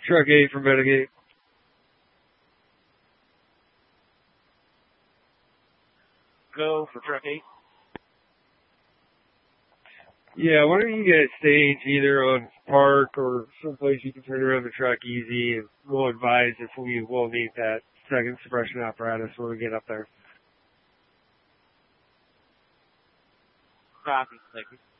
Truck 8 from Meadowgate. Go for truck 8. Yeah, why don't you guys stage either on park or someplace you can turn around the truck easy, and we'll advise if we will need that second suppression apparatus when we get up there. Copy. Thank you.